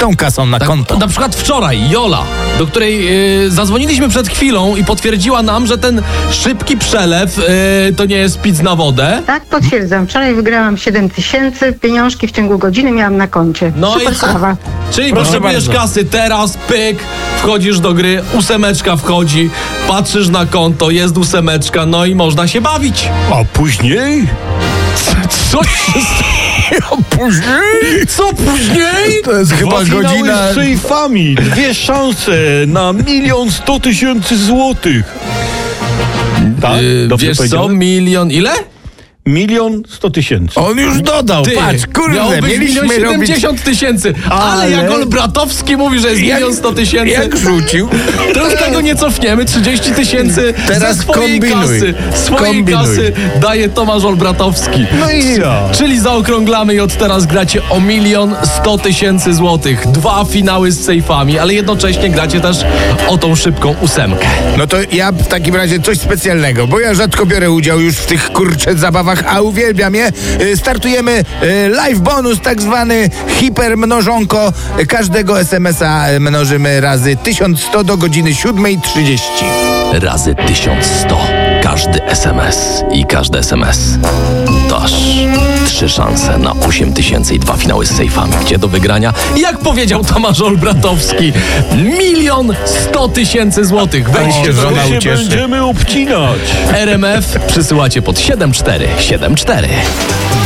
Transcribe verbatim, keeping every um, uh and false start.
tą kasą na Tak, konto. na przykład wczoraj Jola, do której yy, zadzwoniliśmy przed chwilą i potwierdziła nam, że ten szybki przelew yy, to nie jest pic na wodę. Tak, potwierdzam. Wczoraj wygrałam siedem tysięcy, pieniążki w ciągu godziny miałam na koncie. No Super i sprawa. Czyli Proszę potrzebujesz bardzo. kasy teraz, pyk, wchodzisz do gry, ósemeczka wchodzi, patrzysz na konto, jest ósemeczka, no i można się bawić. A później? Co się A później? Co później? To jest chyba Dwa finały godzina... z sejfami, dwie szanse na milion sto tysięcy złotych. Tak? Yy, Dobrze wiesz co, powiedziałem? milion ile? Milion sto tysięcy. On już dodał, Ty, patrz, miało kurde, być mieliśmy milion robić... siedemdziesiąt tysięcy, ale, Ale- jak Olbratowski mówi, że jest Jak- milion sto tysięcy, Jak rzucił? to już tego nie cofniemy, trzydzieści tysięcy Teraz ze swojej kombinuj. kasy, swojej Kombinuj. kasy daje Tomasz Olbratowski. No i ja. Czyli zaokrąglamy i od teraz gracie o milion sto tysięcy złotych. Dwa finały z sejfami, ale jednocześnie gracie też o tą szybką ósemkę. No to ja w takim razie coś specjalnego, bo ja rzadko biorę udział już w tych kurczę zabawach, a uwielbiam je. Y, Startujemy y, live bonus, tak zwany hipermnożonko. Każdego es em es a mnożymy razy tysiąc sto do godziny siódmej trzydzieści. Razy tysiąc sto. Każdy es em es i każdy es em es. Dasz trzy szanse na osiem tysięcy i dwa finały z sejfami. Gdzie do wygrania? Jak powiedział Tomasz Olbratowski, milion sto tysięcy złotych. Weźcie się do żona To się ucieszy. będziemy obcinać. er em ef, przysyłacie pod siedem cztery siedem cztery.